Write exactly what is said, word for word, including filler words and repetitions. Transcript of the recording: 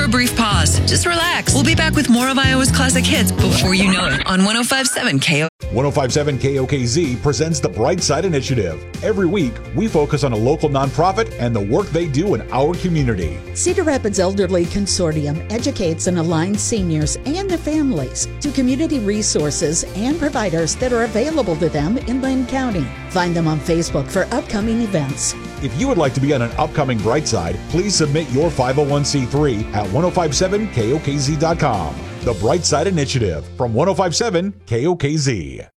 a brief pause. Just relax. We'll be back with more of Iowa's classic hits before you know it on one oh five point seven K O. one oh five point seven K O K Z presents the Brightside Initiative. Every week, we focus on a local nonprofit and the work they do in our community. Cedar Rapids Elderly Consortium educates and aligns seniors and their families to community resources and providers that are available to them in Linn County. Find them on Facebook for upcoming events. If you would like to be on an upcoming Brightside, please submit your five oh one c three at ten fifty-seven K O K Z dot com. The Brightside Initiative from ten fifty-seven K O K Z.